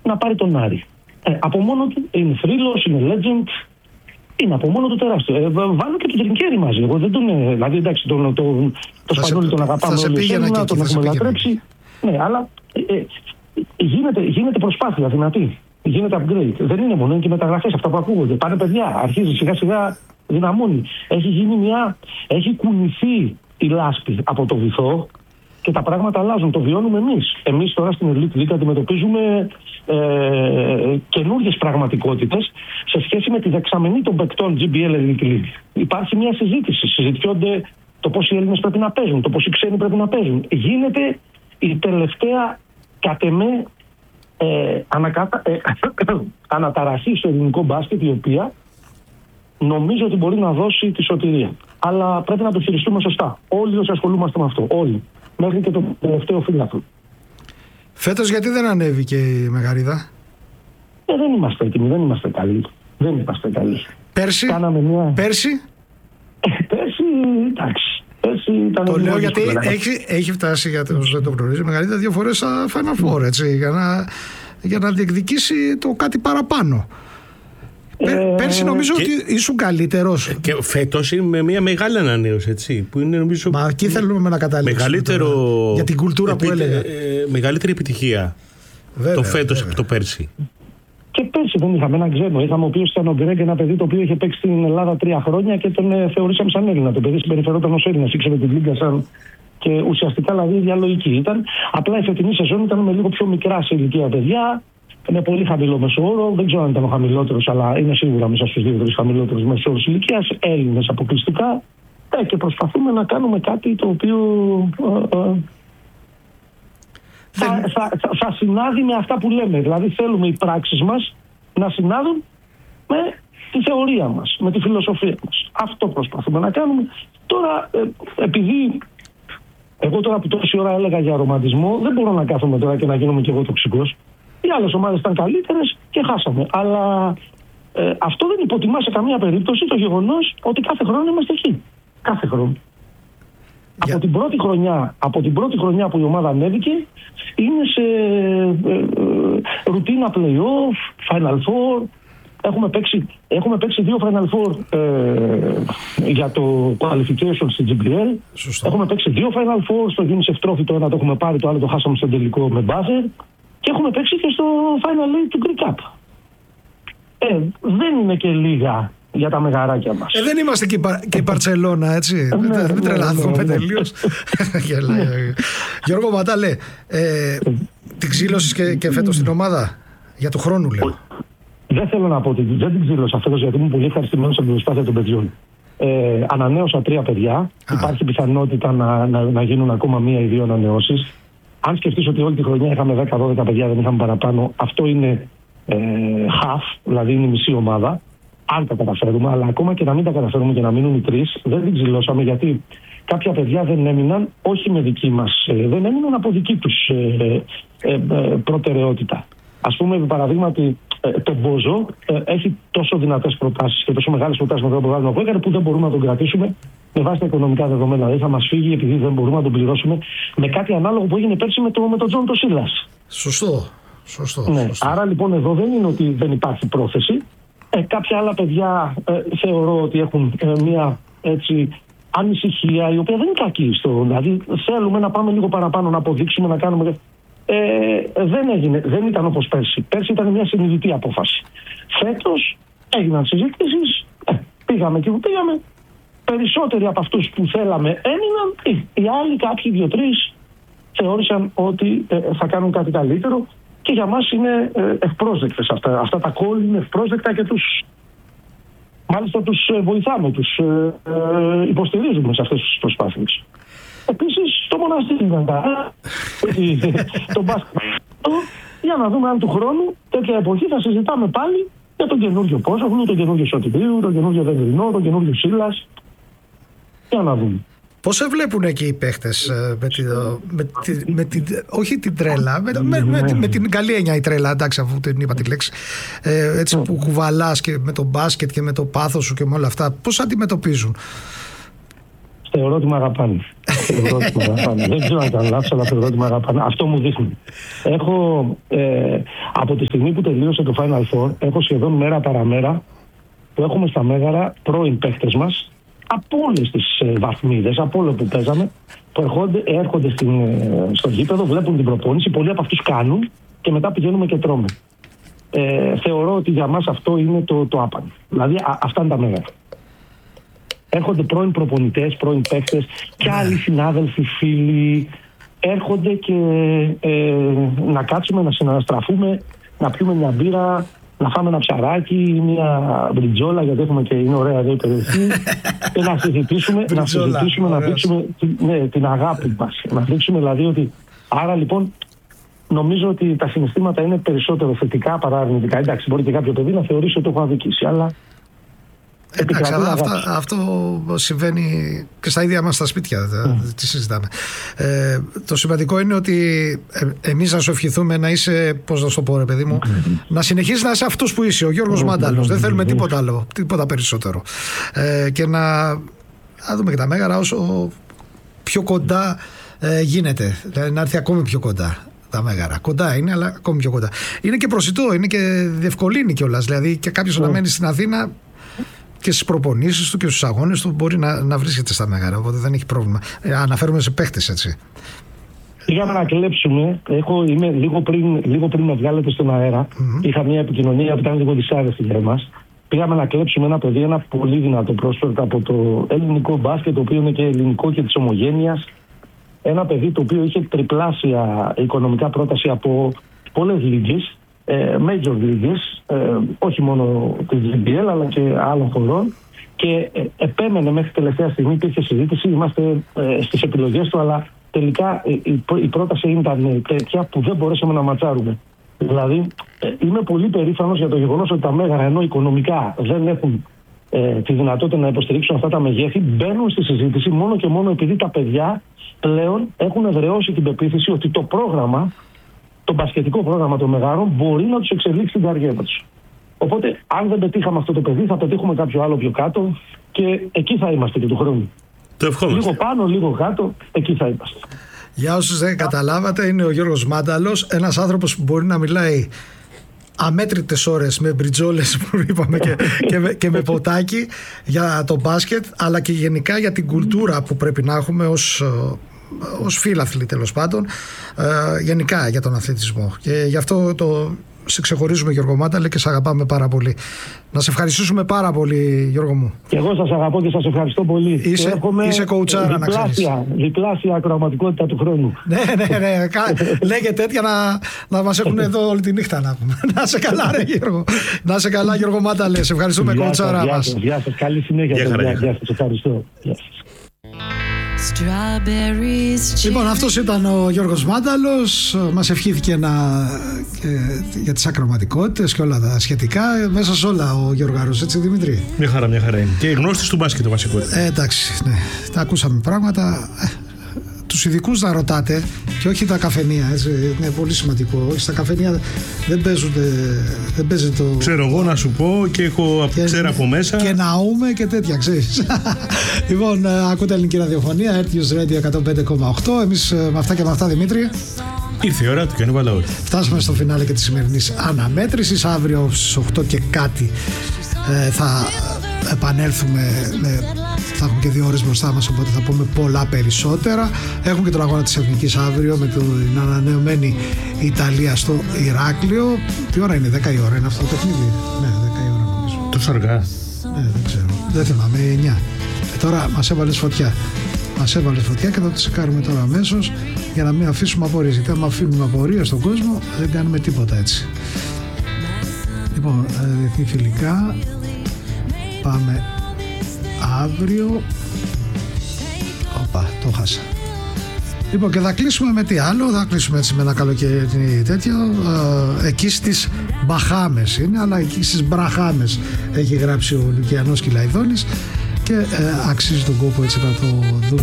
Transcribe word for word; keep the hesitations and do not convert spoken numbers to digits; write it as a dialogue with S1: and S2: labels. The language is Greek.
S1: να πάρει τον Άρη. Ε, από μόνο του είναι θρύλος, είναι legend, είναι από μόνο του τεράστιο. Ε, βάλω και τον Τρινκέρι μαζί. Εγώ δεν τον. Δηλαδή, εντάξει, τον, τον, το Σπανιόλι τον αγαπάμε όλοι. Τον, τον έχουμε λατρέψει. Ναι, αλλά ε, ε, γίνεται, γίνεται προσπάθεια δυνατή. Γίνεται upgrade. Δεν είναι μόνο, είναι και μεταγραφές αυτά που ακούγονται. Πάνε παιδιά, αρχίζει σιγά σιγά δυναμώνει. Έχει γίνει μια. Έχει κουνηθεί η λάσπη από το βυθό και τα πράγματα αλλάζουν. Το βιώνουμε εμείς. Εμείς τώρα στην Elite League αντιμετωπίζουμε ε, καινούργιες πραγματικότητες σε σχέση με τη δεξαμενή των παικτών τζι μπι ελ Elite League. Υπάρχει μια συζήτηση. Συζητιόνται το πώς οι Έλληνες πρέπει να παίζουν, το πώς οι ξένοι πρέπει να παίζουν. Γίνεται η τελευταία κατ' εμέ ε, ανακατα... ε, αναταραχή στο ελληνικό μπάσκετ, η οποία νομίζω ότι μπορεί να δώσει τη σωτηρία. Αλλά πρέπει να το χειριστούμε σωστά. Όλοι όσοι ασχολούμαστε με αυτό. Όλοι. Μέχρι και το τελευταίο φύλακο.
S2: Φέτος γιατί δεν ανέβηκε η Μεγαρίδα?
S1: Ε, δεν είμαστε έτοιμοι, δεν είμαστε καλοί. Δεν είμαστε καλοί.
S2: Πέρσι,
S1: μια...
S2: πέρσι.
S1: Ε, πέρσι, εντάξει. Πέρσι ήταν
S2: το λέω γιατί έχει, έχει φτάσει, για όσους δεν το γνωρίζει, η Μεγαρίδα δύο φορές στα Final Four, έτσι, για να, για να διεκδικήσει το κάτι παραπάνω. Ε, Πέρσι νομίζω και, ότι ήσουν καλύτερος.
S3: Και φέτος είναι με μια μεγάλη ανανέωση, έτσι. Που είναι, νομίζω,
S2: μα εκεί θέλουμε να καταλήξουμε.
S3: Μεγαλύτερο.
S2: Τώρα, για την κουλτούρα επί, που έλεγα. Ε,
S3: μεγαλύτερη επιτυχία. Βέβαια, το φέτος από το πέρσι.
S1: Και πέρσι δεν είχαμε έναν ξένο. Είχαμε ο οποίος ήταν ο Γκρέγκ, ένα παιδί το οποίο είχε παίξει στην Ελλάδα τρία χρόνια και τον ε, θεωρήσαμε σαν Έλληνα. Το παιδί συμπεριφερόταν ως Έλληνας, ήξερε την Λίγκα σαν. Και ουσιαστικά δηλαδή διαλογική ήταν. Απλά η φετινή σεζόν ήταν με λίγο πιο μικρά σε ηλικία παιδιά. Είναι πολύ χαμηλό μεσόωρο. Δεν ξέρω αν ήταν ο χαμηλότερος, αλλά είναι σίγουρα μέσα στους δύο-τρεις χαμηλότερους μεσόωρους ηλικίας. Έλληνες αποκλειστικά. Ε, και προσπαθούμε να κάνουμε κάτι το οποίο ε, ε, θα, θα, θα, θα συνάδει με αυτά που λέμε. Δηλαδή θέλουμε οι πράξεις μας να συνάδουν με τη θεωρία μας, με τη φιλοσοφία μας. Αυτό προσπαθούμε να κάνουμε. Τώρα, ε, επειδή εγώ τώρα που τόση ώρα έλεγα για ρομαντισμό, δεν μπορώ να κάθομαι τώρα και να γίνομαι κι εγώ τοξικός. Οι άλλες ομάδες ήταν καλύτερες και χάσαμε. Αλλά ε, αυτό δεν υποτιμά σε καμία περίπτωση το γεγονός ότι κάθε χρόνο είμαστε εκεί. Κάθε χρόνο. Yeah. Από την πρώτη χρονιά, από την πρώτη χρονιά που η ομάδα ανέβηκε, είναι σε ε, ε, ρουτίνα play-off, Final Four. Έχουμε παίξει, έχουμε παίξει δύο Final Four ε, για το qualification στην τζι μπι ελ. Σωστό. Έχουμε παίξει δύο Final Four στο UNICEF Trophy, το ένα το έχουμε πάρει, το άλλο το χάσαμε στο τελικό με buzzer. Και έχουμε παίξει και στο Final Eight του Greek Cup. Ε, δεν είναι και λίγα για τα μεγαράκια μας.
S2: Ε, δεν είμαστε και, και η Μπαρτσελώνα, έτσι. Μην ναι, ναι, τρελαθούμε ναι, ναι, τελείως. Γιώργο Ματάλε, ε, την ξύλωσες και, και φέτος στην ομάδα για του χρόνου, λέω.
S1: Δεν θέλω να πω ότι δεν την ξύλωσα φέτος, γιατί ήμουν πολύ ευχαριστημένος από την προσπάθεια των παιδιών. Ε, ανανέωσα τρία παιδιά. Α. Υπάρχει πιθανότητα να, να, να γίνουν ακόμα μία ή δύο ανανεώσεις. Αν σκεφτείς ότι όλη τη χρονιά είχαμε δέκα δώδεκα παιδιά, δεν είχαμε παραπάνω, αυτό είναι ε, half, δηλαδή είναι η μισή ομάδα. Αν τα καταφέρουμε, αλλά ακόμα και να μην τα καταφέρουμε και να μείνουν οι τρεις, δεν την ξυλώσαμε, γιατί κάποια παιδιά δεν έμειναν, όχι με δική μας, ε, δεν έμειναν από δική τους ε, ε, ε, προτεραιότητα. Ας πούμε, επί παραδείγματι, ε, το Μπόζο ε, έχει τόσο δυνατές προτάσεις και τόσο μεγάλες προτάσεις με το πρόγραμμα που έκανε, που δεν μπορούμε να τον κρατήσουμε με βάση τα οικονομικά δεδομένα. Δηλαδή θα μας φύγει επειδή δεν μπορούμε να τον πληρώσουμε με κάτι ανάλογο που έγινε πέρσι με τον με το Τζον το Σίλας.
S2: Σωστό. Σωστό,
S1: ναι.
S2: σωστό.
S1: Άρα λοιπόν εδώ δεν είναι ότι δεν υπάρχει πρόθεση. Ε, κάποια άλλα παιδιά ε, θεωρώ ότι έχουν ε, μια έτσι ανησυχία η οποία δεν είναι κακή. Στο, δηλαδή θέλουμε να πάμε λίγο παραπάνω, να αποδείξουμε, να κάνουμε. Ε, δεν έγινε, δεν ήταν όπως πέρσι. Πέρσι ήταν μια συνειδητή απόφαση. Φέτος έγιναν συζητήσεις, ε, πήγαμε και που πήγαμε. Περισσότεροι από αυτούς που θέλαμε έμειναν, οι άλλοι κάποιοι δύο-τρεις θεώρησαν ότι ε, θα κάνουν κάτι καλύτερο και για μας είναι ε, ευπρόσδεκτες αυτά. Αυτά τα κόλ είναι ευπρόσδεκτα και τους μάλιστα τους ε, βοηθάμε, τους ε, ε, υποστηρίζουμε σε αυτές τις προσπάθειες. Επίσης το μοναστήρι ήταν καλά, το μπάσκετ, για να δούμε αν του χρόνου τέτοια εποχή θα συζητάμε πάλι για τον καινούργιο Πόσογλου, τον καινούργιο Σωτηρίου, τον καινούργιο Δεδρινό, τον καινούργιο Σίλας. Για να δούμε.
S2: Πώς σε βλέπουν εκεί οι παίχτες με, τη, με, τη, με τη, όχι την τρέλα, με, με, με, με την καλή έννοια η τρέλα, εντάξει, αφού την είπα τη λέξη, ε, έτσι που κουβαλάς και με το μπάσκετ και με το πάθος σου και με όλα αυτά, πώς αντιμετωπίζουν?
S1: Θεωρώ ότι με αγαπάνε. Θεωρώ ότι με αγαπάνε. Δεν ξέρω αν ήταν λάθος, αλλά θεωρώ ότι με αγαπάνε. Αυτό μου δείχνει. Έχω, ε, από τη στιγμή που τελείωσε το Final Four, έχω σχεδόν μέρα παραμέρα που έχουμε στα Μέγαρα πρώην παίχτες μας από όλες τις ε, βαθμίδες, από όλο που παίζαμε, που έρχονται, έρχονται στην, ε, στο γήπεδο, βλέπουν την προπόνηση, πολλοί από αυτούς κάνουν και μετά πηγαίνουμε και τρώμε. Ε, θεωρώ ότι για μας αυτό είναι το, το άπαν. Δηλαδή α, αυτά είναι τα Μέγαρα. Έρχονται πρώην προπονητές, πρώην παίκτες και άλλοι συνάδελφοι, φίλοι. Έρχονται και ε, να κάτσουμε, να συναναστραφούμε, να πιούμε μια μπύρα, να φάμε ένα ψαράκι, μια μπριτζόλα, γιατί έχουμε και είναι ωραία εδώ η περιοχή. Και να συζητήσουμε, να, συζητήσουμε να δείξουμε ναι, την αγάπη μας. Να δείξουμε δηλαδή ότι. Άρα λοιπόν, νομίζω ότι τα συναισθήματα είναι περισσότερο θετικά παρά αρνητικά. Εντάξει, μπορεί και κάποιο παιδί να θεωρήσει ότι το έχω αδικήσει, αλλά.
S2: Εντάξει, αυτά, αυτό συμβαίνει και στα ίδια μας τα σπίτια, mm. τι συζητάμε. Ε, το σημαντικό είναι ότι ε, εμείς να σου ευχηθούμε να είσαι, πώς να σου το πω ρε παιδί μου, mm. να συνεχίσεις να είσαι αυτός που είσαι, ο Γιώργος mm. Μάνταλος. Mm. Δεν θέλουμε τίποτα άλλο, τίποτα περισσότερο. Ε, και να, να δούμε και τα Μέγαρα όσο πιο κοντά ε, γίνεται, δηλαδή να έρθει ακόμη πιο κοντά. Τα Μέγαρα. Κοντά είναι, αλλά ακόμη πιο κοντά. Είναι και προσιτό, είναι και διευκολύνει κιόλας. Δηλαδή και κάποιος mm. να μένει στην Αθήνα και στις προπονήσεις του και στους αγώνες του μπορεί να, να βρίσκεται στα Μέγαρα, οπότε δεν έχει πρόβλημα. Ε, αναφέρουμε σε παίχτες, έτσι.
S1: Πήγαμε να κλέψουμε, έχω, είμαι λίγο πριν, λίγο πριν με βγάλετε στον αέρα, mm-hmm. είχα μια επικοινωνία που ήταν λίγο δυσάρεστη για εμάς. Πήγαμε να κλέψουμε ένα παιδί, ένα πολύ δυνατό πρόσφερτα από το ελληνικό μπάσκετ, το οποίο είναι και ελληνικό και της ομογένειας. Ένα παιδί το οποίο είχε τριπλάσια οικονομικά πρόταση από πολλές λίγες. Major leagues, ε, όχι μόνο της τζι μπι ελ αλλά και άλλων χωρών, και ε, επέμενε μέχρι τελευταία στιγμή, υπήρχε συζήτηση, είμαστε ε, στις επιλογές του, αλλά τελικά ε, η, η πρόταση ήταν τέτοια που δεν μπορέσαμε να ματσάρουμε. Δηλαδή ε, είμαι πολύ περήφανος για το γεγονός ότι τα Μέγαρα, ενώ οικονομικά δεν έχουν ε, τη δυνατότητα να υποστηρίξουν αυτά τα μεγέθη, μπαίνουν στη συζήτηση μόνο και μόνο επειδή τα παιδιά πλέον έχουν εδραιώσει την πεποίθηση ότι το πρόγραμμα, το μπασκετικό πρόγραμμα των Μεγάρων μπορεί να τους εξελίξει την καριέρα τους. Οπότε, αν δεν πετύχαμε αυτό το παιδί, θα πετύχουμε κάποιο άλλο πιο κάτω και εκεί θα είμαστε και του χρόνου.
S3: Το ευχόμαστε.
S1: Λίγο πάνω, λίγο κάτω, εκεί θα είμαστε.
S2: Για όσους δεν καταλάβατε, είναι ο Γιώργος Μάνταλος, ένας άνθρωπος που μπορεί να μιλάει αμέτρητες ώρες με μπριτζόλες που είπαμε και, και, με, και με ποτάκι για το μπάσκετ, αλλά και γενικά για την κουλτούρα που πρέπει να έχουμε ως ως φίλαθλοι τέλος πάντων, ε, γενικά για τον αθλητισμό, και γι' αυτό το σε ξεχωρίζουμε, Γιώργο Μάνταλε, και σε αγαπάμε πάρα πολύ. Να σε ευχαριστήσουμε πάρα πολύ, Γιώργο μου.
S1: Και εγώ σας αγαπώ και σας ευχαριστώ πολύ.
S2: Είσαι, είσαι κοουτσάρα, να ξέρεις.
S1: Διπλάσια ακροαματικότητα του χρόνου.
S2: Ναι, ναι, ναι. Λέγε τέτοια να, να μας έχουν εδώ όλη τη νύχτα να πούμε. Να σε καλά, ρε Γιώργο. Να σε καλά, Γιώργο Μάνταλε. Σε ευχαριστούμε, κοουτσάρα μας.
S1: Γεια σας, καλή συνέχεια. Γεια σας, ευχαριστώ.
S2: Λοιπόν, αυτός ήταν ο Γιώργος Μάνταλος. Μας ευχήθηκε να, και, για τις ακροματικότητες και όλα τα σχετικά. Μέσα σε όλα ο Γιώργαρος, έτσι Δημήτρη?
S3: Μια χαρά, μια χαρά είναι. Και η γνώστης του μπάσκετ το βασικό.
S2: Ε, εντάξει, ναι. Τα ακούσαμε πράγματα. Τους ειδικούς να ρωτάτε και όχι τα καφενεία, έτσι, είναι πολύ σημαντικό. Όχι, στα καφενεία δεν παίζονται, δεν παίζει το...
S3: Ξέρω εγώ να σου πω και έχω και, ξέρω από μέσα.
S2: Και ναούμε και τέτοια, ξέρεις. Λοιπόν, ακούτε ελληνική ραδιοφωνία, Earth Radio εκατόν πέντε κόμμα οκτώ. Εμείς με αυτά και με αυτά, Δημήτρη,
S3: ήρθε η ώρα του Κιάνου Βαλαούρη.
S2: Φτάσαμε στο φινάλε και της σημερινής αναμέτρησης. Αύριο στις οκτώ και κάτι ε, θα επανέλθουμε με... Θα έχουμε και δύο ώρες μπροστά μας, οπότε θα πούμε πολλά περισσότερα. Έχουμε και τον αγώνα της Εθνικής αύριο με την ανανεωμένη Ιταλία στο Ηράκλειο. Τι ώρα είναι, δέκα η ώρα είναι αυτό το παιχνίδι? Ναι, δέκα η ώρα νομίζω.
S3: Τόσο αργά?
S2: Ναι, δεν ξέρω, δεν θυμάμαι, εννιά. Ε, τώρα μας έβαλες φωτιά. Μας έβαλες φωτιά και θα το τσεκάρουμε τώρα αμέσως για να μην αφήσουμε απορίες. Γιατί άμα αφήνουμε απορίες στον κόσμο δεν κάνουμε τίποτα έτσι. Λοιπόν, διεθνή φιλικά. Πάμε αύριο. Οπα, το χάσα. Λοιπόν, και θα κλείσουμε με τι άλλο? Θα κλείσουμε έτσι με ένα καλοκαίρι τέτοιο. Ε, εκεί στις Μπαχάμες είναι, αλλά εκεί στις Μπραχάμες έχει γράψει ο Λουκιανός Κυλαϊδόνης και ε, αξίζει τον κόπο έτσι να το δούμε.